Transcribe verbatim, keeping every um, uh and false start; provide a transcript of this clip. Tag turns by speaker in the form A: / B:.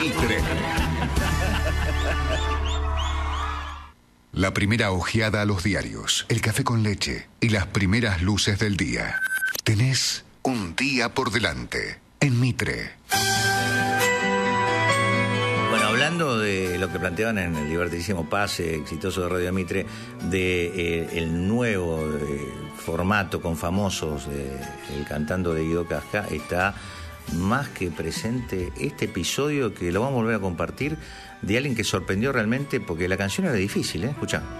A: Mitre. La primera ojeada a los diarios, el café con leche y las primeras luces del día. Tenés un día por delante en Mitre.
B: Bueno, hablando de lo que planteaban en el divertidísimo pase exitoso de Radio Mitre, de eh, el nuevo eh, formato con famosos, eh, el cantando de Guido Casca, está más que presente este episodio que lo vamos a volver a compartir de alguien que sorprendió realmente porque la canción era difícil, ¿eh? Escuchá.